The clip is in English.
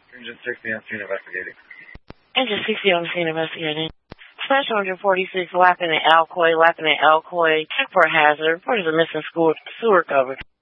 Engine 60 on scene investigating. Engine 60 on the scene investigating. Special 146, Lapping and Alcoy. Check for a hazard. Report is a missing sewer cover.